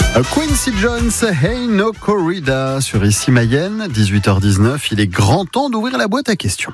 Quincy Jones, Hey No Corrida sur Ici Mayenne, 18h19. Il est grand temps d'ouvrir la boîte à questions.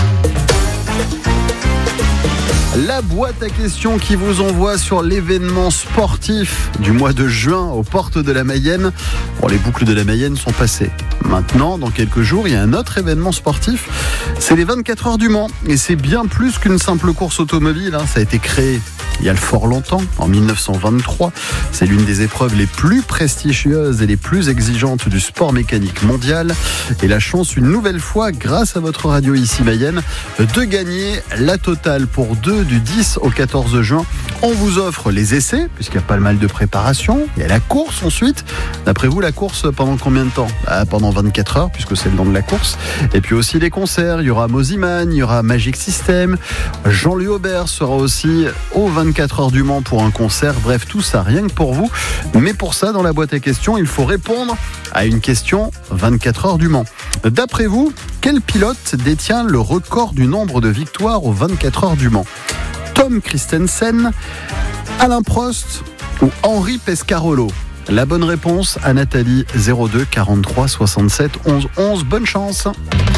La boîte à questions qui vous envoie sur l'événement sportif du mois de juin aux portes de la Mayenne. Bon, les boucles de la Mayenne sont passées. Maintenant, dans quelques jours, il y a un autre événement sportif. C'est les 24 heures du Mans. Et c'est bien plus qu'une simple course automobile. Ça a été créé il y a le fort longtemps, en 1923. C'est l'une des épreuves les plus prestigieuses et les plus exigeantes du sport mécanique mondial. Et la chance, une nouvelle fois, grâce à votre radio Ici Mayenne, de gagner la totale pour deux du 10 au 14 juin. On vous offre les essais, puisqu'il y a pas mal de préparation. Il y a la course ensuite. D'après vous, la course pendant combien de temps ? Pendant 24 heures, puisque c'est le nom de la course. Et puis aussi les concerts. Il y aura Moziman, il y aura Magic System. Jean-Louis Aubert sera aussi au 24 heures du Mans pour un concert. Bref, tout ça rien que pour vous. Mais pour ça, dans la boîte à questions, il faut répondre à une question 24 heures du Mans. D'après vous, quel pilote détient le record du nombre de victoires aux 24 heures du Mans ? Tom Christensen, Alain Prost ou Henri Pescarolo ? La bonne réponse à Nathalie, 02 43 67 11 11. Bonne chance.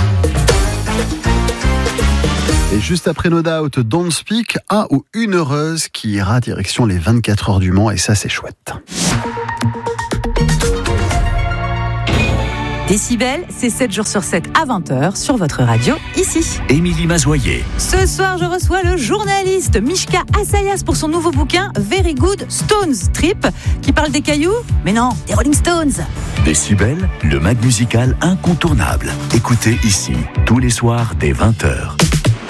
Et juste après No Doubt, Don't Speak, un ou une heureuse qui ira direction les 24 heures du Mans, et ça c'est chouette. Décibel, c'est 7 jours sur 7 à 20h sur votre radio, ici. Émilie Mazoyer. Ce soir, je reçois le journaliste Mishka Assayas pour son nouveau bouquin Very Good Stones Trip, qui parle des cailloux, mais non, des Rolling Stones. Décibel, le mag musical incontournable. Écoutez ici, tous les soirs dès 20h.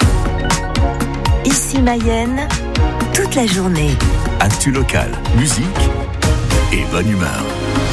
Ici Mayenne, toute la journée. Actu local, musique et bonne humeur.